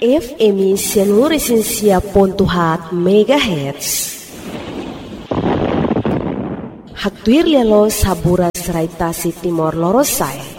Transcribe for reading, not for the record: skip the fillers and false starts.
FM Seluruh Pontuhat MHz. Haktuir lialo sabura serai tasi Timor Lorosai.